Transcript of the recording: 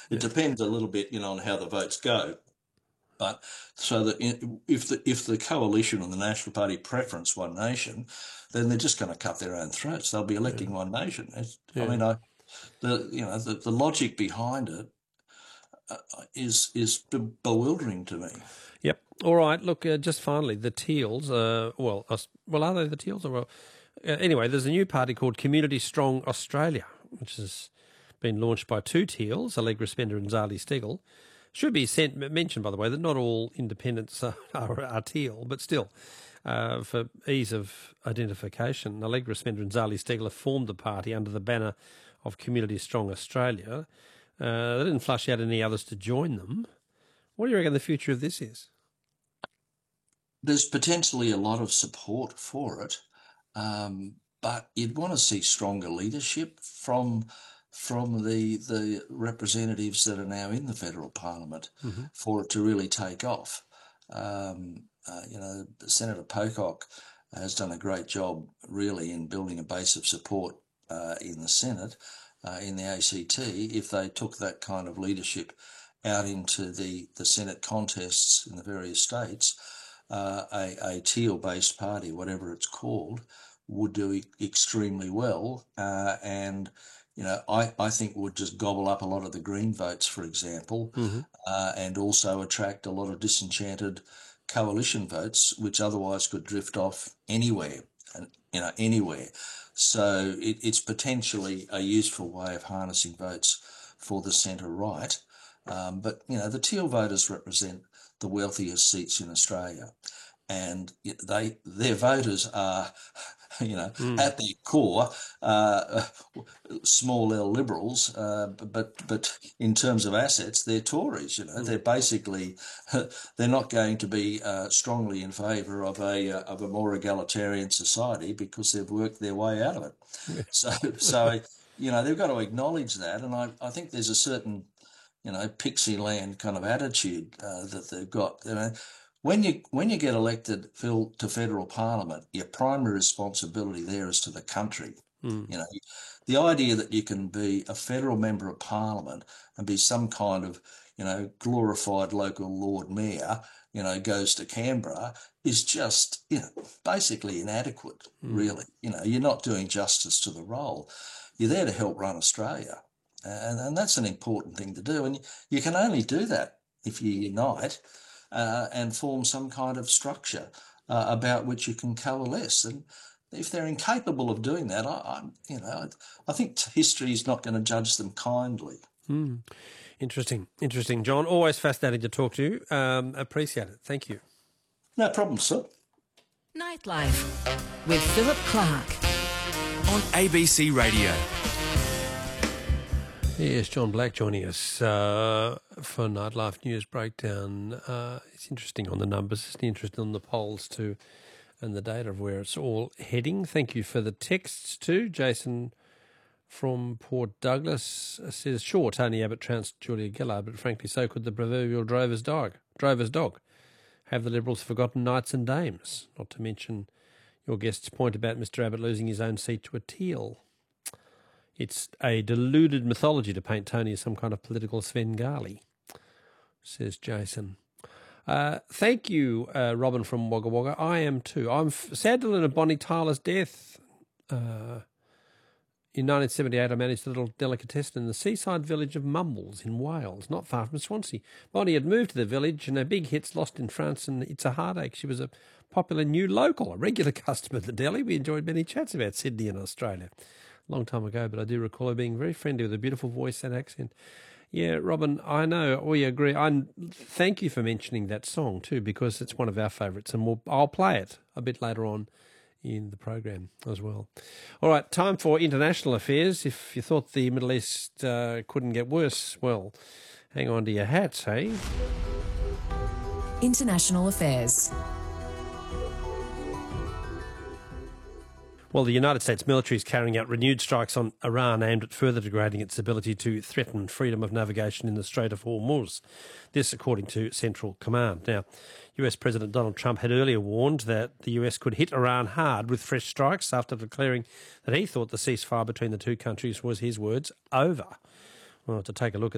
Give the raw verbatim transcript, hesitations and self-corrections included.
It Yeah. depends a little bit, you know, on how the votes go. But so that if the if the coalition and the National Party preference One Nation, then they're just going to cut their own throats. They'll be electing Yeah. One Nation. It's, I Yeah. mean, I the you know the, the logic behind it uh, is is be- bewildering to me. Yep. All right. Look, uh, just finally, the Teals. Uh, well, uh, well, are they the Teals? Or well, uh, anyway, there's a new party called Community Strong Australia, which has been launched by two Teals, Allegra Spender and Zali Steggall. Should be sent, mentioned, by the way, that not all independents are, are, are Teal, but still, uh, for ease of identification, Allegra Spender and Zali Steggall have formed the party under the banner of Community Strong Australia. Uh, they didn't flush out any others to join them. What do you reckon the future of this is? There's potentially a lot of support for it, um, but you'd want to see stronger leadership from from the the representatives that are now in the federal parliament Mm-hmm. for it to really take off. Um, uh, you know, Senator Pocock has done a great job, really, in building a base of support uh, in the Senate, uh, in the A C T. If they took that kind of leadership out into the the Senate contests in the various states, uh, a, a teal-based party, whatever it's called, would do e- extremely well, uh, and you know, I, I think would just gobble up a lot of the Green votes, for example, Mm-hmm. uh, and also attract a lot of disenchanted coalition votes, which otherwise could drift off anywhere, and you know, anywhere. So it, it's potentially a useful way of harnessing votes for the centre right. Um, but you know, the teal voters represent the wealthiest seats in Australia, and they their voters are, you know, Mm. at their core, uh, small L liberals, uh, but but in terms of assets, they're Tories. You know, Mm. they're basically they're not going to be uh, strongly in favour of a uh, of a more egalitarian society because they've worked their way out of it. So so you know they've got to acknowledge that, and I I think there's a certain you know, pixie land kind of attitude uh, that they've got. You know, when you when you get elected, Phil, to federal parliament, your primary responsibility there is to the country. Mm. You know, the idea that you can be a federal member of parliament and be some kind of, you know, glorified local lord mayor, you know, goes to Canberra is just, you know, basically inadequate, Mm. really. You know, you're not doing justice to the role. You're there to help run Australia. And, and that's an important thing to do. And you can only do that if you unite uh, and form some kind of structure uh, about which you can coalesce. And if they're incapable of doing that, I, I you know, I think history is not going to judge them kindly. Mm. Interesting, interesting, John. Always fascinating to talk to you. Um, appreciate it. Thank you. No problem, sir. Nightlife with Philip Clark on A B C Radio. Yes, John Black joining us uh, for Nightlife News Breakdown. Uh, it's interesting on the numbers, it's interesting on the polls too, and the data of where it's all heading. Thank you for the texts too. Jason from Port Douglas says, sure, Tony Abbott trounced Julia Gillard, but frankly so could the proverbial drover's dog. Drover's dog. Have the Liberals forgotten knights and dames? Not to mention your guest's point about Mister Abbott losing his own seat to a teal. It's a deluded mythology to paint Tony as some kind of political Svengali, says Jason. Uh, thank you, uh, Robin from Wagga Wagga. I am too. I'm f- sad to learn of Bonnie Tyler's death. Uh, in nineteen seventy-eight, I managed a little delicatessen in the seaside village of Mumbles in Wales, not far from Swansea. Bonnie had moved to the village and her big hits Lost in France and It's a Heartache. She was a popular new local, a regular customer at the deli. We enjoyed many chats about Sydney and Australia. Long time ago, but I do recall her being very friendly with a beautiful voice and accent. Yeah, Robin, I know we agree. I thank you for mentioning that song too, because it's one of our favourites, and we'll, I'll play it a bit later on in the program as well. All right, time for international affairs. If you thought the Middle East uh, couldn't get worse, well, hang on to your hats, hey? International affairs. Well, the United States military is carrying out renewed strikes on Iran aimed at further degrading its ability to threaten freedom of navigation in the Strait of Hormuz. This, according to Central Command. Now, U S President Donald Trump had earlier warned that the U S could hit Iran hard with fresh strikes after declaring that he thought the ceasefire between the two countries was, his words, over. Well, to take a look at